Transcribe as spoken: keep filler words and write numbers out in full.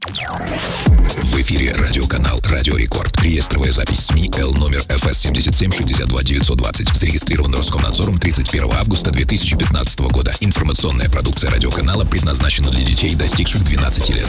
В эфире радиоканал «Радио Рекорд». Реестровая запись СМИ Л номер эф эс семьдесят семь шестьдесят два девятьсот двадцать. Зарегистрирован Роскомнадзором тридцать первого августа две тысячи пятнадцатого года. Информационная продукция радиоканала предназначена для детей, достигших двенадцати лет.